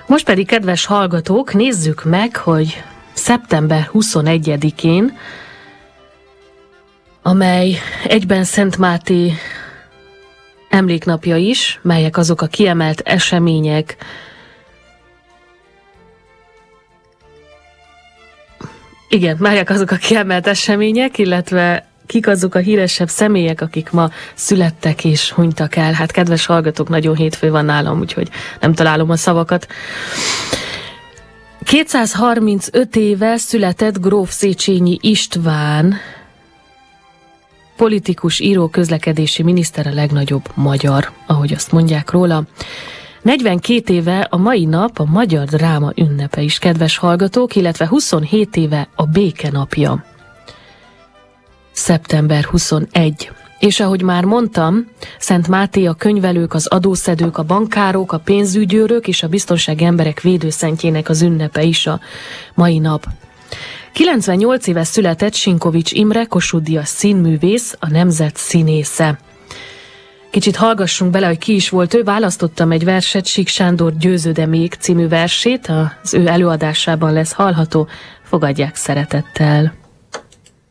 Most pedig, kedves hallgatók, nézzük meg, hogy szeptember 21-én, amely egyben Szent Máté emléknapja is, melyek azok a kiemelt események, melyek azok a kiemelt események, illetve kik azok a híresebb személyek, akik ma születtek és hunytak el. Hát, kedves hallgatók, nagyon hétfő van nálam, úgyhogy nem találom a szavakat. 235 éve született gróf Széchenyi István, politikus, író, közlekedési miniszter, a legnagyobb magyar, ahogy azt mondják róla. 42 éve a mai nap a magyar dráma ünnepe is, kedves hallgatók, illetve 27 éve a békenapja. Szeptember 21. És ahogy már mondtam, Szent Máté a könyvelők, az adószedők, a bankárok, a pénzügyőrök és a biztonsági emberek védőszentjének az ünnepe is a mai nap. 98 éve született Sinkovics Imre, Kossuth Díjas színművész, a nemzet színésze. Kicsit hallgassunk bele, hogy ki is volt ő. Választottam egy verset, Sík Sándor Győző-e még című versét, az ő előadásában lesz hallható. Fogadják szeretettel.